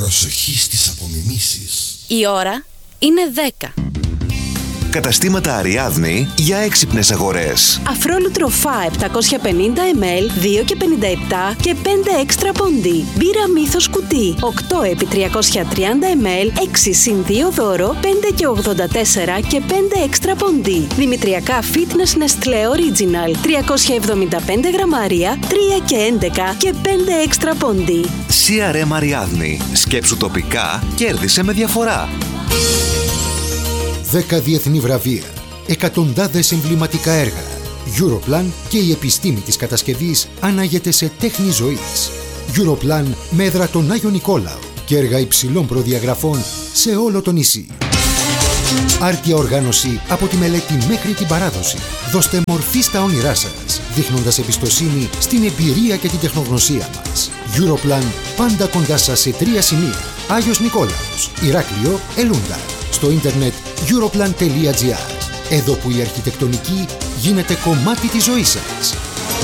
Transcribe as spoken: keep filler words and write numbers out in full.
Προσοχή στις απομιμήσεις. Η ώρα είναι δέκα. Καταστήματα Αριάδνη για έξυπνες αγορές. Αφρόλουτρο φα επτακόσια πενήντα μιλιλίτρα, δύο και πενήντα επτά και πέντε έξτρα πόντι. Μπύρα Μύθος κουτί, οκτώ επί τριακόσια τριάντα μιλιλίτρα, έξι συν δύο δώρο, πέντε και ογδόντα τέσσερα και πέντε έξτρα πόντι. Δημητριακά Fitness Nestlé Original, τριακόσια εβδομήντα πέντε γραμμάρια, τρία και έντεκα και πέντε έξτρα πόντι. σι αρ εμ Αριάδνη. Σκέψου τοπικά, κέρδισε με διαφορά. δέκα διεθνή βραβεία, εκατοντάδες εμβληματικά έργα. Europlan και η επιστήμη της κατασκευής ανάγεται σε τέχνη ζωής. Europlan με έδρα τον Άγιο Νικόλαο και έργα υψηλών προδιαγραφών σε όλο το νησί. Άρτια οργάνωση από τη μελέτη μέχρι την παράδοση. Δώστε μορφή στα όνειρά σας, δείχνοντας εμπιστοσύνη στην εμπειρία και την τεχνογνωσία μας. Europlan, πάντα κοντά σας σε τρία σημεία. Άγιος Νικόλαος, Ηράκλειο, Ελούντα. Στο ίντερνετ europlan τελεία τζι άρ. Εδώ που η αρχιτεκτονική γίνεται κομμάτι της ζωής σας.